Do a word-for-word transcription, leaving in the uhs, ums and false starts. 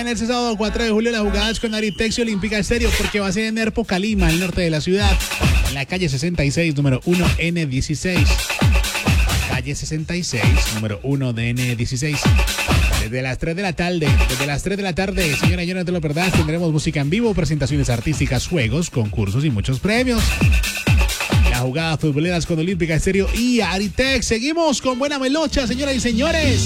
mañana, este sábado cuatro de julio, las jugadas con Aritex y Olímpica Estéreo, porque va a ser en Erpo, Calima, al norte de la ciudad, en la calle sesenta y seis, número uno N dieciséis. Calle sesenta y seis, número uno de N dieciséis. Desde las tres de la tarde, desde las tres de la tarde, señora y señores, no te lo perdás, tendremos música en vivo, presentaciones artísticas, juegos, concursos y muchos premios. Las jugadas futboleras con Olímpica Estéreo y Aritex. Seguimos con buena melocha, señoras y señores.